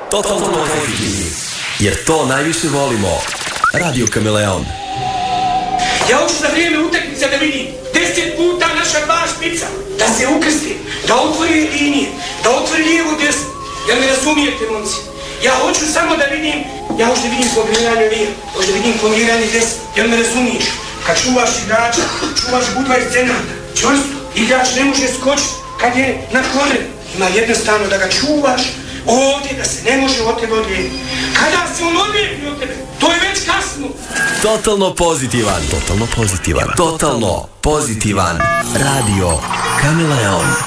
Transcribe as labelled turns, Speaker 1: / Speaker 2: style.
Speaker 1: Totalno pozitivni. Jer to najviše volimo. Radio Kameleon.
Speaker 2: Ja hoću za vrijeme utakmice da vidim 10 puta naša dva špica, da se ukrsti, da otvori linije, da otvori lijevo desno. Jel me razumijete, momci? Ja hoću samo da vidim, ja hoću da vidim kombiniranje lijevo, hoću da vidim kombiniranje desno. Jel me razumiješ? Kad čuvaš igrača, čuvaš budva iz cenata, čvrsto. Igrač ne može skočiti kad je na korenu. Ima jednostavno da ga čuvaš ovdje, da se ne može od tebe odlijeti. Kada se on odlijepi od tebe, to je već kasno.
Speaker 1: Totalno pozitivan. Totalno pozitivan. Totalno pozitivan. Radio Kameleon.